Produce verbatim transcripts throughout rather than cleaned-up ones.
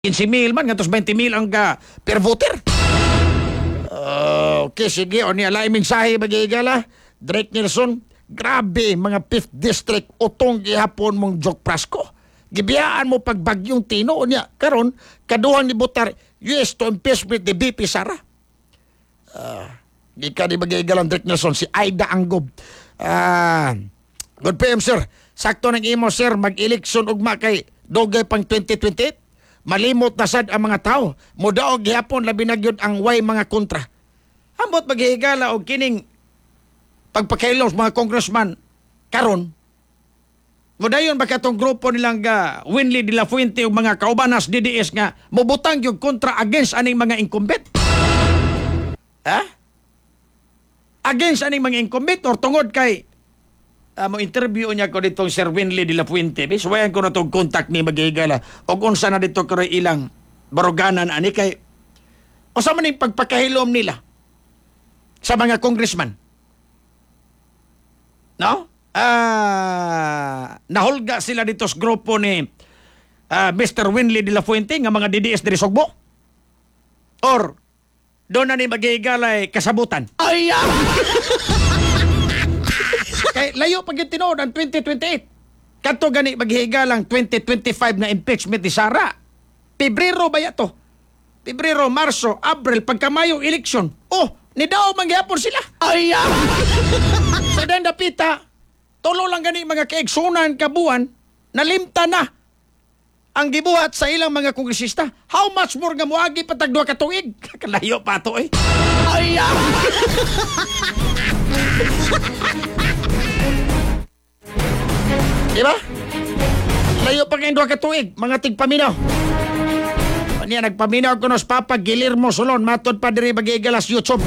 fifteen mil man, gantos twenty mil ang ka per voter. Uh, okay, sige. O niya, laing mensahe magigala. Drake Nelson, grabe, mga fifth District, utong gihapon mong Jok Prasco. Gibiyaan mo pagbagyong Tino. O niya, karon kaduhang ni Butar, U S to impeachment ni B P Sara. Uh, di ka ni magigalang Drake Nelson, si Aida Angob. Uh, good P M, sir. Sakto ng imo, sir, mag-eleksyon ugma kay Dogay pang twenty twenty-eight. Malimot na sad ang mga tao. Mudaog gihapon labi na gyud ang way mga kontra. Ambot maghihigala og kining pagpakailaw sa mga congressman karon. Mudayon ba katong grupo nilang ga Winley de la Fuente ug mga kaubanas D D S nga mobutang gyud kontra against aning mga incumbent? Ha? Against aning mga incumbent or tungod kay Uh, mo interview niya ko dito Sir Winley de la Fuente. Suwayan ko na itong contact ni Magigala. O kung saan na dito ko ilang baruganan ani kay o sa maning pagpakahilom nila sa mga congressman. No? Uh, nahulga sila dito sa grupo ni uh, Mister Winley de la Fuente nga mga D D S diri Sugbo. Or doon na ni Magigala ay kasabutan. Ay! Kay layo pag yung tinood ang twenty twenty-eight. Kanto gani maghihiga lang twenty twenty-five na impeachment ni Sara. Pebrero ba yato? Pebrero, Marso, Abril, pagkamayo eleksyon. Oh, ni daw mangyapon sila. Ay! Sa dan dapita, tulo lang gani mga kaigsunan kabuan, nalimta na ang gibuhat sa ilang mga kongresista. How much more nga muagi patagdua ka tuig? Kalayo pa to eh. Ay! Diba? Layo pa kayong doha ka tuig, mga tigpaminaw. Niya, nagpaminaw ko nos Papa Guillermo Solon, matod pa diri magigalas YouTube.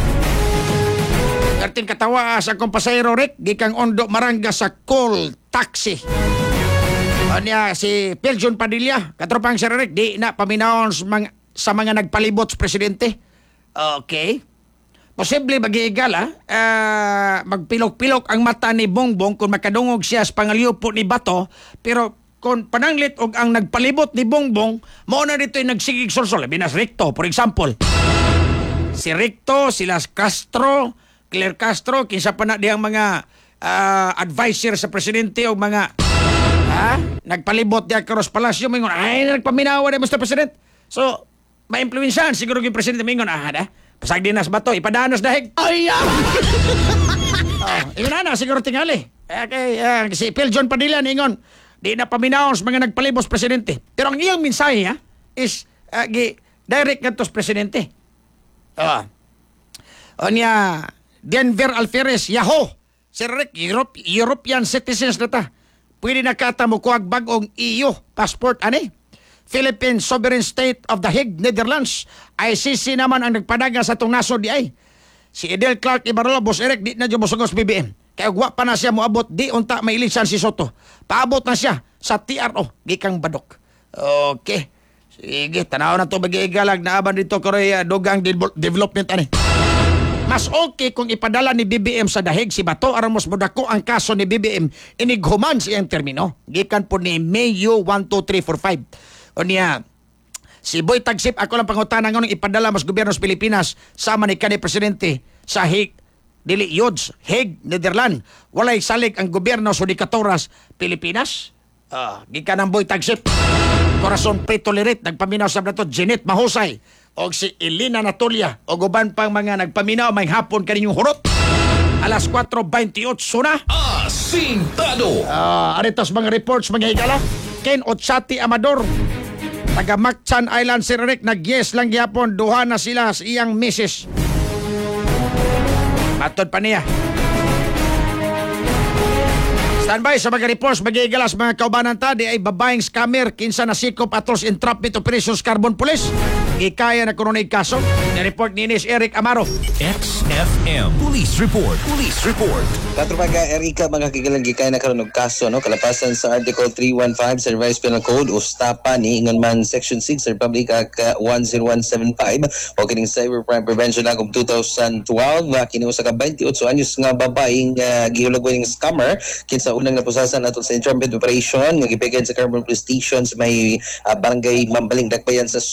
Karting katawa sa akong pasayro rek, gikang ondo maranga sa call taxi. Niya, si Peljon Padilla, katropang si rek, di na paminawon sa mga, sa mga nagpalibot sa presidente. Okay. Posible magigala, uh, magpilok-pilok ang mata ni Bongbong kung makadungog siya sa pangalyupo ni Bato, pero kung pananglit og ang nagpalibot ni Bongbong, mao na dito yung nagsigig solsol. Binas Ricto, for example. Si Ricto, sila Castro, Claire Castro, kinsa pa na diyang mga uh, advisor sa presidente o mga ha? Nagpalibot diya Caros Palacio, mingon, ay, nagpaminawa na Mister President. So, ma-influensyahan siguro yung presidente, mingon, ah, ha? Pasag dinas ba to? Ipadanos dahig. Ay! Oh, yun na na, siguro tingali. Okay, uh, si Peljon Padilla ningon, di na paminaon sa mga nagpalibos presidente. Pero ang iyang mensahe ha, is uh, gi, direct nga to sa presidente. Oh. O niya, Denver Alferez, Yahoo! Sir Rick, Europe, European citizens na ta. Pwede na kata mo kuhag bagong E U passport, ani? Philippine Sovereign State of the Hague, Netherlands. I C C naman ang nagpadaga sa itong naso di ay. Si Edel Clark Ibarrola, Boss Eric, di na dyan musugos B B M. Kaya guwa pa na siya moabot, di unta may ilisan si Soto. Paabot na siya sa T R O, gikang badok. Okay. Sige, tanaw na ito mag-iigalag na aban dito Korea, dogang de- development ani. Mas okay kung ipadala ni B B M sa dahig si Bato aron mas modako ang kaso ni B B M inighuman siyang termino. Gikan po ni Mayo one, two, three, four, five. O niya, si Boy Tagsip, ako lang pangutanan ng ipadala mas gobyerno sa Pilipinas sama ni kanhi presidente sa Hague, dili Yods, Hague, Netherlands. Walay salig ang gobyerno sa Dikatoras, Pilipinas. Uh, gikan ng Boy Tagsip. Corazon Prito Lirit, nagpaminaw sa nato, Jeanette Mahusay, o si Elena Natolia, o guban pang mga nagpaminaw, may hapon kaninyong hurot. Alas four twenty-eight na. Asintado! Uh, aritos mga reports, mga higala. Ken Otsati Amador, taga Mactan Island, Sir Rick, nag-yes lang gyapon, duha na sila sa iyang misis. Matod pa niya. Standby sa mga reports, magigalas mga kaubanan ta, di ay babaeng scammer, kinsa na sikop atos entrapment operations carbon police. Gikaya na kuno na kaso. Ni-report ni Ines Eric Amaro. X F M Police Report. Police Report. Katro pa ka, Erika, mga kigalagikay na karoon ng kaso, no? Kalapasan sa Article three fifteen sa Revised Penal Code o STAPA ni Ingon man Section six sa Republic Act uh, one oh one seven five o kining Cybercrime Prevention Act of two thousand twelve uh, kini usa ka twenty-eight anyos nga babaeng uh, gihulagwan ng scammer kinsa unang napusasan ato sa intermittent operation nga gipigan sa Carbon Police Station sa may uh, barangay Mambaling Dakbayan sa